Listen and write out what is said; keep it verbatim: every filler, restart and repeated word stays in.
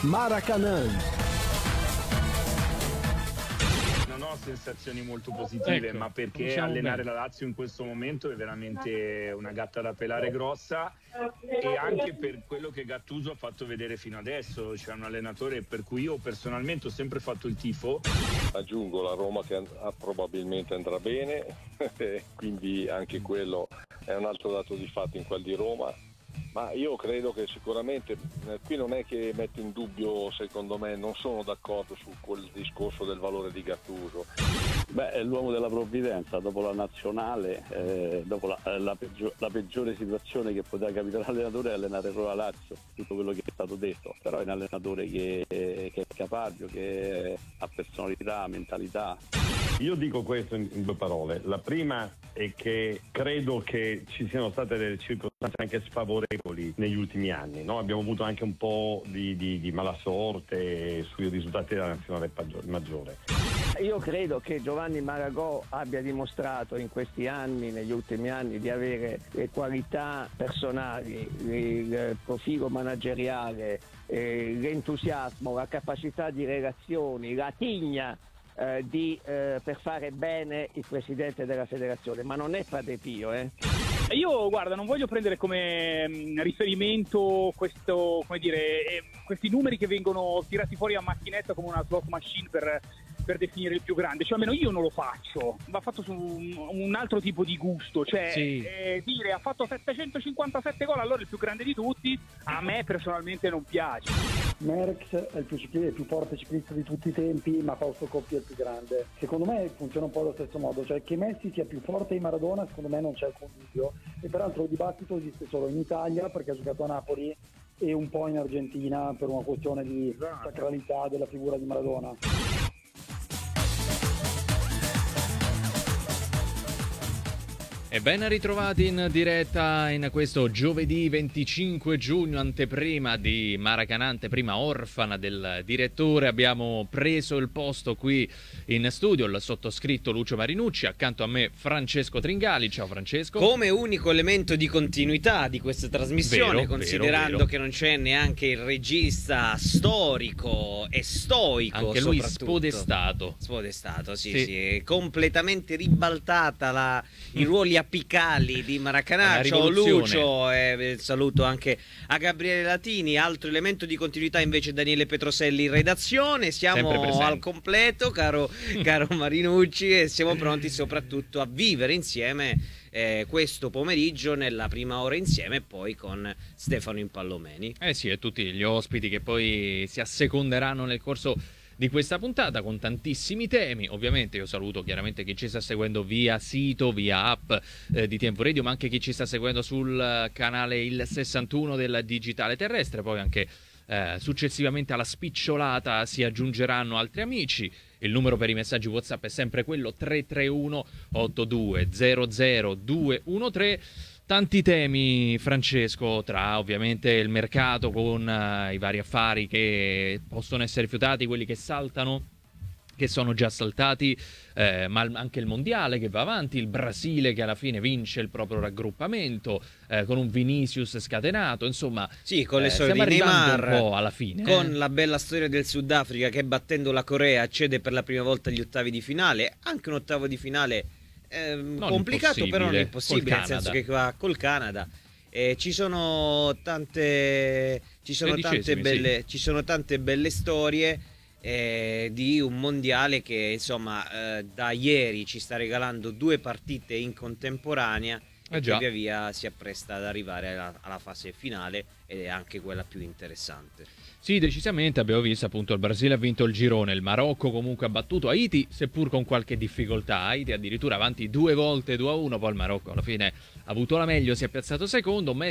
Maracanã. Sensazioni molto positive, ecco, ma perché allenare bene. la Lazio in questo momento è veramente una gatta da pelare grossa, e anche per quello che Gattuso ha fatto vedere fino adesso. C'è un allenatore per cui io personalmente ho sempre fatto il tifo. Aggiungo la Roma che and- probabilmente andrà bene, quindi anche quello è un altro dato di fatto in quel di Roma. Ma io credo che sicuramente, eh, qui non è che metto in dubbio, secondo me, non sono d'accordo su quel discorso del valore di Gattuso. Beh, è l'uomo della provvidenza, dopo la nazionale, eh, dopo la, eh, la, peggior, la peggiore situazione che poteva capitare all'allenatore è allenare Roma Lazio, tutto quello che è stato detto, però è un allenatore che, che è capace, che ha personalità, mentalità. Io dico questo in, in due parole. La prima è che credo che ci siano state delle circostanze anche sfavorevoli negli ultimi anni, no? Abbiamo avuto anche un po' di, di, di mala sorte sui risultati della nazionale maggiore. Io credo che Giovanni Maragò abbia dimostrato in questi anni, negli ultimi anni, di avere le qualità personali, il profilo manageriale, eh, l'entusiasmo, la capacità di relazioni, la tigna eh, di, eh, per fare bene il presidente della federazione, ma non è Padre Pio, eh. Io, guarda, non voglio prendere come mh, riferimento questo, come dire, eh, questi numeri che vengono tirati fuori a macchinetta come una slot machine per, per definire il più grande, cioè almeno io non lo faccio, va fatto su un, un altro tipo di gusto, cioè sì. eh, dire ha fatto settecentocinquantasette gol, allora è il più grande di tutti, a me personalmente non piace. Merckx è il più, ciclista, il più forte ciclista di tutti i tempi, ma Fausto Coppi è il più grande. Secondo me funziona un po' allo stesso modo, cioè che Messi sia più forte di Maradona, secondo me non c'è alcun dubbio, e peraltro il dibattito esiste solo in Italia perché ha giocato a Napoli e un po' in Argentina per una questione di sacralità della figura di Maradona. E ben ritrovati in diretta in questo giovedì venticinque giugno, anteprima di Maracanã, anteprima orfana del direttore. Abbiamo preso il posto qui in studio, il sottoscritto Lucio Marinucci, accanto a me Francesco Tringali. Ciao Francesco. Come unico elemento di continuità di questa trasmissione, vero, considerando vero, vero. che non c'è neanche il regista storico e stoico, anche lui soprattutto. spodestato. Spodestato, sì, sì, sì, è completamente ribaltata la, i ruoli apicali di Maracanã. Ciao Lucio, e saluto anche a Gabriele Latini. Altro elemento di continuità invece Daniele Petroselli in redazione. Siamo al completo, caro, caro Marinucci, e siamo pronti soprattutto a vivere insieme eh, questo pomeriggio nella prima ora insieme, poi con Stefano Impallomeni. Eh sì, e tutti gli ospiti che poi si asseconderanno nel corso di questa puntata con tantissimi temi. Ovviamente io saluto chiaramente chi ci sta seguendo via sito, via app eh, di Tempo Radio, ma anche chi ci sta seguendo sul canale il sessantuno del Digitale Terrestre. Poi anche eh, successivamente alla spicciolata si aggiungeranno altri amici. Il numero per i messaggi WhatsApp è sempre quello tre tre uno otto due zero zero due uno tre. Tanti temi, Francesco, tra ovviamente il mercato con uh, i vari affari che possono essere rifiutati, quelli che saltano, che sono già saltati, eh, ma anche il mondiale che va avanti, il Brasile che alla fine vince il proprio raggruppamento, eh, con un Vinicius scatenato, insomma, sì, con le eh, storie stiamo di arrivando Neymar, un po' alla fine. Con eh. la bella storia del Sudafrica che battendo la Corea accede per la prima volta agli ottavi di finale, anche un ottavo di finale eh, complicato, però non impossibile, nel senso che va col Canada. Eh, ci sono tante ci sono tante belle sì. ci sono tante belle storie eh, di un mondiale che insomma eh, da ieri ci sta regalando due partite in contemporanea e eh che via via si appresta ad arrivare alla, alla fase finale, ed è anche quella più interessante. Sì, decisamente. Abbiamo visto appunto il Brasile ha vinto il girone, il Marocco comunque ha battuto Haiti, seppur con qualche difficoltà. Haiti addirittura avanti due volte due a uno, poi il Marocco alla fine ha avuto la meglio, si è piazzato secondo.